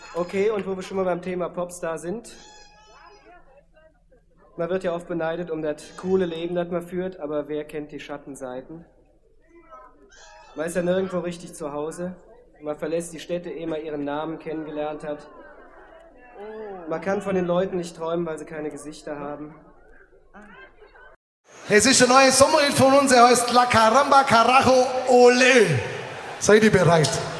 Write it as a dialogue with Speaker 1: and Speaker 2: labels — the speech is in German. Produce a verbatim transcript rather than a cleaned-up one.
Speaker 1: Okay, und wo wir schon mal beim Thema Popstar sind. Man wird ja oft beneidet um das coole Leben, das man führt, aber wer kennt die Schattenseiten? Man ist ja nirgendwo richtig zu Hause. Man verlässt die Städte, ehe man ihren Namen kennengelernt hat. Man kann von den Leuten nicht träumen, weil sie keine Gesichter haben.
Speaker 2: Es ist ein neues Sommerhit von uns, er heißt La Caramba Carajo Ole. Seid ihr bereit?